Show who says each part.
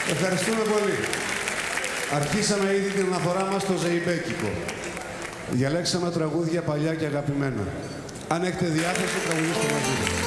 Speaker 1: Ευχαριστούμε πολύ. Αρχίσαμε ήδη την αναφορά μας στο ζεϊμπέκικο. Διαλέξαμε τραγούδια παλιά και αγαπημένα. Αν έχετε διάθεση, τραγουδίστε μαζί.